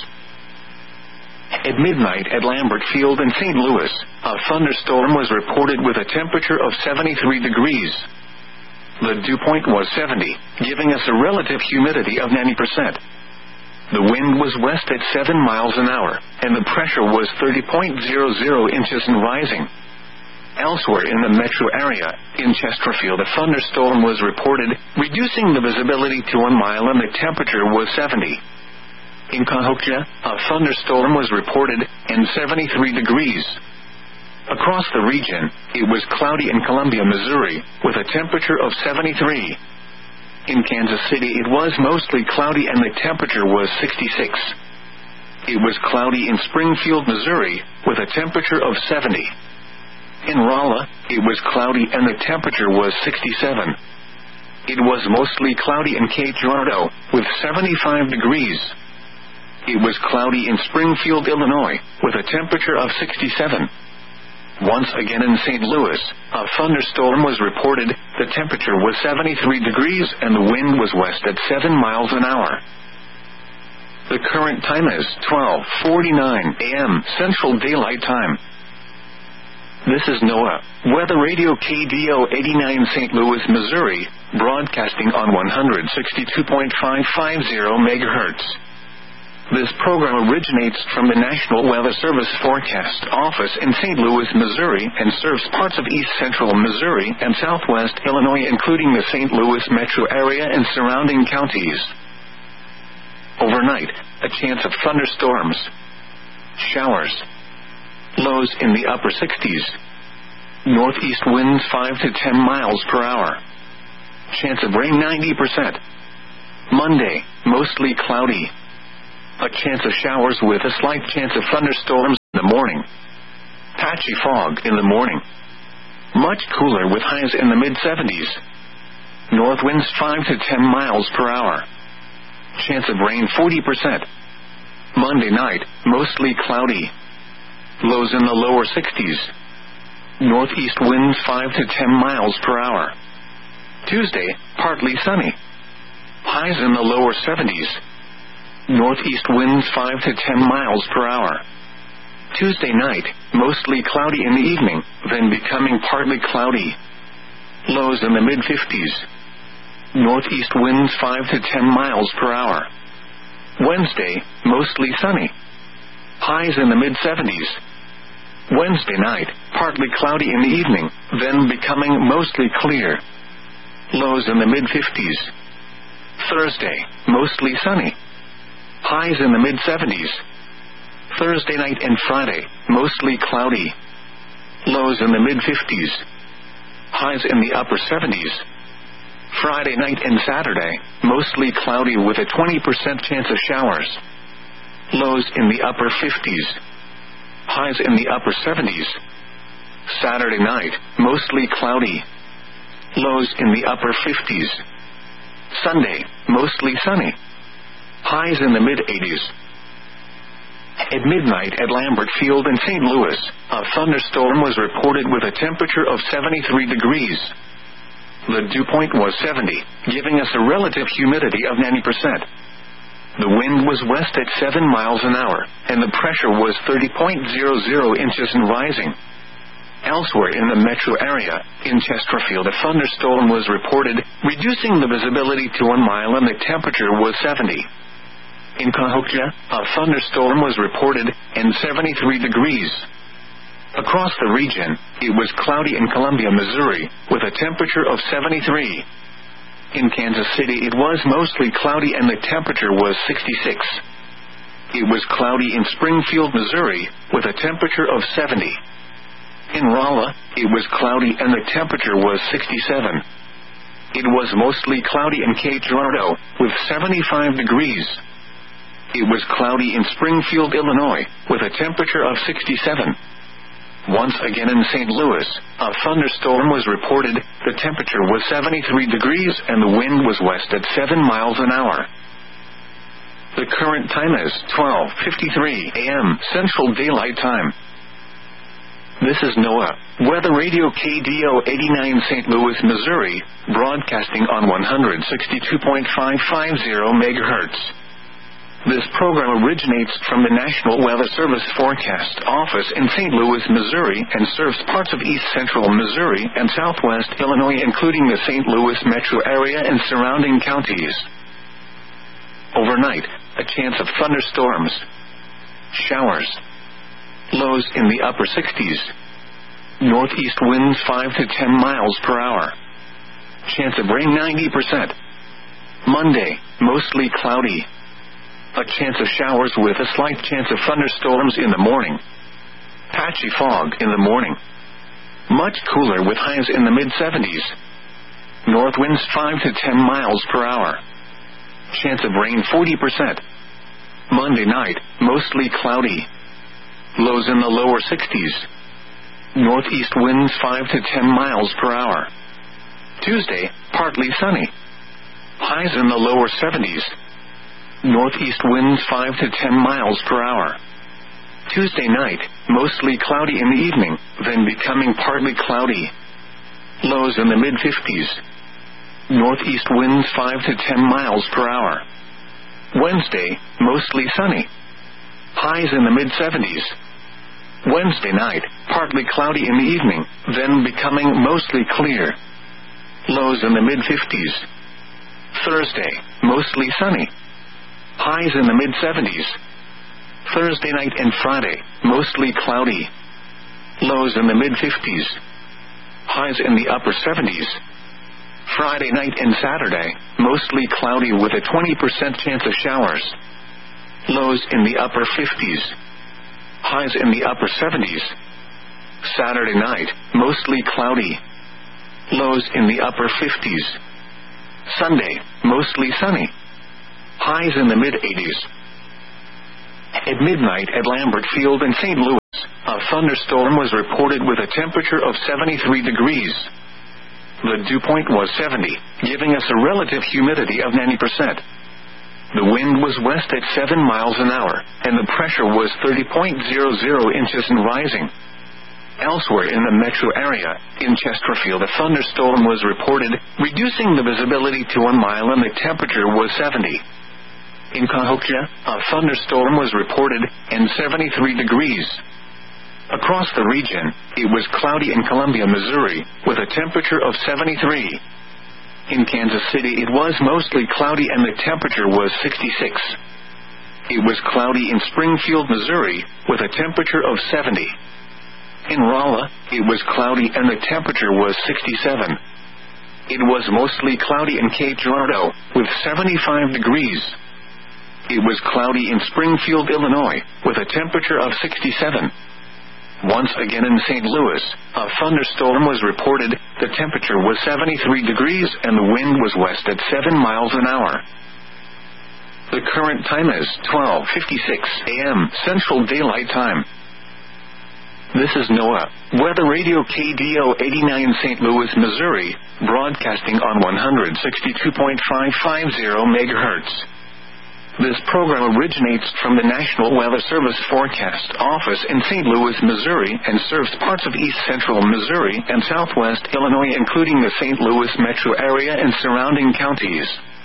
At midnight at Lambert Field in St. Louis, a thunderstorm was reported with a temperature of 73 degrees. The dew point was 70, giving us a relative humidity of 90%. The wind was west at 7 miles an hour, and the pressure was 30.00 inches and rising. Elsewhere in the metro area, in Chesterfield, a thunderstorm was reported, reducing the visibility to 1 mile and the temperature was 70. In Cahokia, a thunderstorm was reported, and 73 degrees. Across the region, it was cloudy in Columbia, Missouri, with a temperature of 73. In Kansas City, it was mostly cloudy and the temperature was 66. It was cloudy in Springfield, Missouri, with a temperature of 70. In Rolla, it was cloudy and the temperature was 67. It was mostly cloudy in Cape Girardeau, with 75 degrees. It was cloudy in Springfield, Illinois, with a temperature of 67. Once again in St. Louis, a thunderstorm was reported. The temperature was 73 degrees and the wind was west at 7 miles an hour. The current time is 12:49 a.m. Central Daylight Time. This is NOAA, Weather Radio KDO 89 St. Louis, Missouri, broadcasting on 162.550 MHz. This program originates from the National Weather Service Forecast Office in St. Louis, Missouri, and serves parts of east central Missouri and southwest Illinois, including the St. Louis metro area and surrounding counties. Overnight, a chance of thunderstorms, showers. Lows in the upper 60s. Northeast winds 5 to 10 miles per hour. Chance of rain 90%. Monday, mostly cloudy. A chance of showers with a slight chance of thunderstorms in the morning. Patchy fog in the morning. Much cooler with highs in the mid-70s. North winds 5 to 10 miles per hour. Chance of rain 40%. Monday night, mostly cloudy. Lows in the lower 60s. Northeast winds 5 to 10 miles per hour. Tuesday, partly sunny. Highs in the lower 70s. Northeast winds 5 to 10 miles per hour. Tuesday night, mostly cloudy in the evening, then becoming partly cloudy. Lows in the mid-50s. Northeast winds 5 to 10 miles per hour. Wednesday, mostly sunny. Highs in the mid-70s. Wednesday night, partly cloudy in the evening, then becoming mostly clear. Lows in the mid-50s. Thursday, mostly sunny. Highs in the mid-70s. Thursday night and Friday, mostly cloudy. Lows in the mid-50s. Highs in the upper 70s. Friday night and Saturday, mostly cloudy with a 20% chance of showers. Lows in the upper 50s. Highs in the upper 70s. Saturday night, mostly cloudy. Lows in the upper 50s. Sunday, mostly sunny. Highs in the mid-80s. At midnight at Lambert Field in St. Louis, a thunderstorm was reported with a temperature of 73 degrees. The dew point was 70, giving us a relative humidity of 90%. The wind was west at 7 miles an hour, and the pressure was 30.00 inches and rising. Elsewhere in the metro area, in Chesterfield, a thunderstorm was reported, reducing the visibility to 1 mile and the temperature was 70. In Cahokia, a thunderstorm was reported, and 73 degrees. Across the region, it was cloudy in Columbia, Missouri, with a temperature of 73. In Kansas City, it was mostly cloudy and the temperature was 66. It was cloudy in Springfield, Missouri, with a temperature of 70. In Rolla, it was cloudy and the temperature was 67. It was mostly cloudy in Cape Girardeau, with 75 degrees. It was cloudy in Springfield, Illinois, with a temperature of 67. Once again in St. Louis, a thunderstorm was reported, the temperature was 73 degrees and the wind was west at 7 miles an hour. The current time is 12:53 a.m. Central Daylight Time. This is NOAA, Weather Radio KDO 89 St. Louis, Missouri, broadcasting on 162.550 MHz. This program originates from the National Weather Service Forecast Office in St. Louis, Missouri, and serves parts of east central Missouri and southwest Illinois, including the St. Louis metro area and surrounding counties. Overnight, a chance of thunderstorms. Showers. Lows in the upper 60s. Northeast winds 5 to 10 miles per hour. Chance of rain 90%. Monday, mostly cloudy. A chance of showers with a slight chance of thunderstorms in the morning. Patchy fog in the morning. Much cooler with highs in the mid-70s. North winds 5 to 10 miles per hour. Chance of rain 40%. Monday night, mostly cloudy. Lows in the lower 60s. Northeast winds 5 to 10 miles per hour. Tuesday, partly sunny. Highs in the lower 70s. Northeast winds 5 to 10 miles per hour. Tuesday night, mostly cloudy in the evening, then becoming partly cloudy. Lows in the mid-50s. Northeast winds 5 to 10 miles per hour. Wednesday, mostly sunny. Highs in the mid-70s. Wednesday night, partly cloudy in the evening, then becoming mostly clear. Lows in the mid-50s. Thursday, mostly sunny. Highs in the mid-70s. Thursday night and Friday, mostly cloudy. Lows in the mid-50s. Highs in the upper 70s. Friday night and Saturday, mostly cloudy with a 20% chance of showers. Lows in the upper 50s. Highs in the upper 70s. Saturday night, mostly cloudy. Lows in the upper 50s. Sunday, mostly sunny. Highs in the mid-80s. At midnight at Lambert Field in St. Louis, a thunderstorm was reported with a temperature of 73 degrees. The dew point was 70, giving us a relative humidity of 90%. The wind was west at 7 miles an hour, and the pressure was 30.00 inches and rising. Elsewhere in the metro area, in Chesterfield, a thunderstorm was reported, reducing the visibility to 1 mile and the temperature was 70. In Cahokia, a thunderstorm was reported, and 73 degrees. Across the region, it was cloudy in Columbia, Missouri, with a temperature of 73. In Kansas City, it was mostly cloudy and the temperature was 66. It was cloudy in Springfield, Missouri, with a temperature of 70. In Rolla, it was cloudy and the temperature was 67. It was mostly cloudy in Cape Girardeau, with 75 degrees. It was cloudy in Springfield, Illinois, with a temperature of 67. Once again in St. Louis, a thunderstorm was reported, the temperature was 73 degrees and the wind was west at 7 miles an hour. The current time is 12:56 a.m. Central Daylight Time. This is NOAA, Weather Radio KDO 89 St. Louis, Missouri, broadcasting on 162.550 MHz. This program originates from the National Weather Service Forecast Office in St. Louis, Missouri, and serves parts of east central Missouri and southwest Illinois, including the St. Louis metro area and surrounding counties.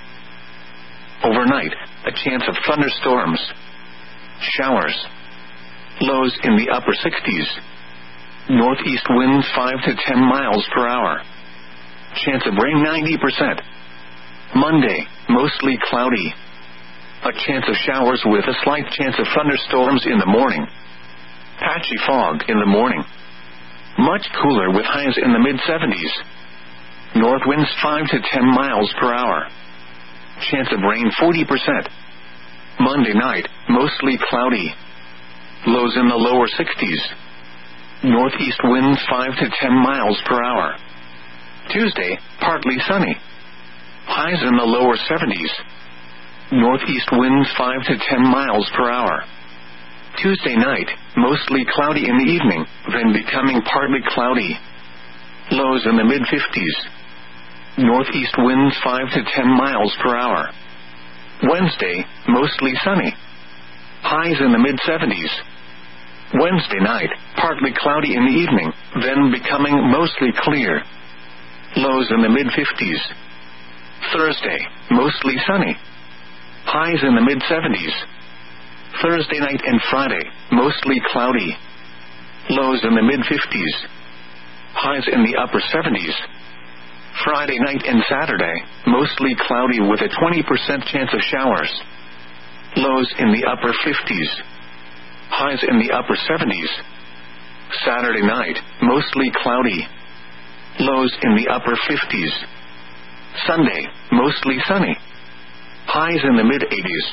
Overnight, a chance of thunderstorms. Showers. Lows in the upper 60s. Northeast winds 5 to 10 miles per hour. Chance of rain 90%. Monday, mostly cloudy. A chance of showers with a slight chance of thunderstorms in the morning. Patchy fog in the morning. Much cooler with highs in the mid-70s. North winds 5 to 10 miles per hour. Chance of rain 40%. Monday night, mostly cloudy. Lows in the lower 60s. Northeast winds 5 to 10 miles per hour. Tuesday, partly sunny. Highs in the lower 70s. Northeast winds 5 to 10 miles per hour. Tuesday night, mostly cloudy in the evening, then becoming partly cloudy. Lows in the mid-50s. Northeast winds 5 to 10 miles per hour. Wednesday, mostly sunny. Highs in the mid-70s. Wednesday night, partly cloudy in the evening, then becoming mostly clear. Lows in the mid-50s. Thursday, mostly sunny. Highs in the mid-70s. Thursday night and Friday, mostly cloudy. Lows in the mid-50s. Highs in the upper 70s. Friday night and Saturday, mostly cloudy with a 20% chance of showers. Lows in the upper 50s. Highs in the upper 70s. Saturday night, mostly cloudy. Lows in the upper 50s. Sunday, mostly sunny. Highs in the mid-80s.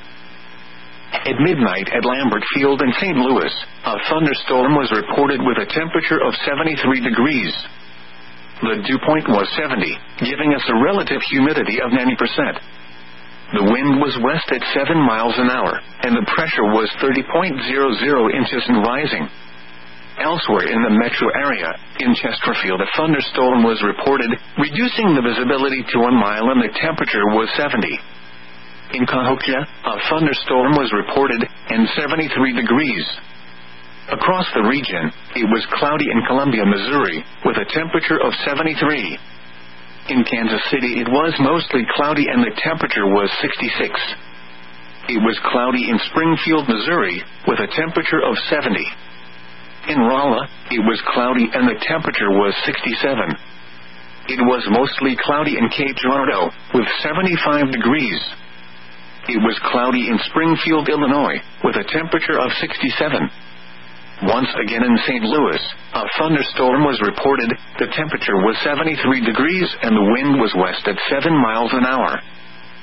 At midnight at Lambert Field in St. Louis, a thunderstorm was reported with a temperature of 73 degrees. The dew point was 70, giving us a relative humidity of 90%. The wind was west at 7 miles an hour, and the pressure was 30.00 inches and rising. Elsewhere in the metro area, in Chesterfield, a thunderstorm was reported, reducing the visibility to 1 mile and the temperature was 70. In Cahokia, a thunderstorm was reported, and 73 degrees. Across the region, it was cloudy in Columbia, Missouri, with a temperature of 73. In Kansas City, it was mostly cloudy and the temperature was 66. It was cloudy in Springfield, Missouri, with a temperature of 70. In Rolla, it was cloudy and the temperature was 67. It was mostly cloudy in Cape Girardeau, with 75 degrees. It was cloudy in Springfield, Illinois, with a temperature of 67. Once again in St. Louis, a thunderstorm was reported, the temperature was 73 degrees and the wind was west at 7 miles an hour.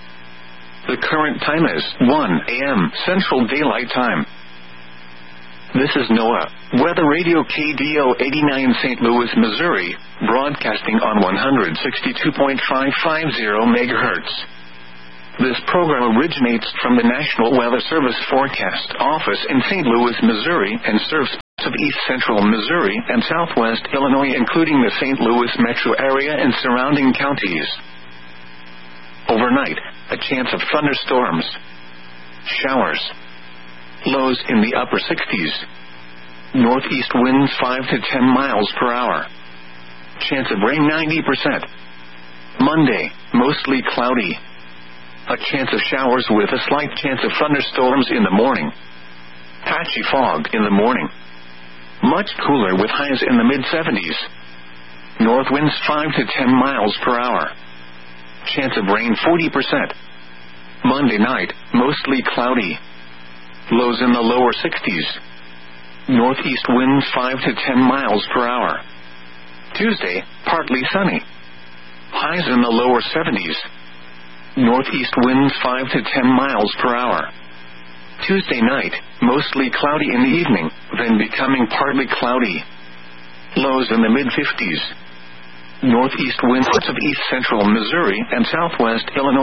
The current time is 1 a.m. Central Daylight Time. This is NOAA Weather Radio KDO 89 St. Louis, Missouri, broadcasting on 162.550 MHz. This program originates from the National Weather Service Forecast Office in St. Louis, Missouri, and serves parts of east central Missouri and southwest Illinois, including the St. Louis metro area and surrounding counties. Overnight, a chance of thunderstorms, showers. Lows in the upper 60s. Northeast winds 5 to 10 miles per hour. Chance of rain 90%. Monday, mostly cloudy. A chance of showers with a slight chance of thunderstorms in the morning. Patchy fog in the morning. Much cooler with highs in the mid-70s. North winds 5 to 10 miles per hour. Chance of rain 40%. Monday night, mostly cloudy. Lows in the lower 60s. Northeast winds 5 to 10 miles per hour. Tuesday, partly sunny. Highs in the lower 70s. Northeast winds 5 to 10 miles per hour. Tuesday night, mostly cloudy in the evening, then becoming partly cloudy. Lows in the mid-50s. Northeast winds of east central Missouri and southwest Illinois.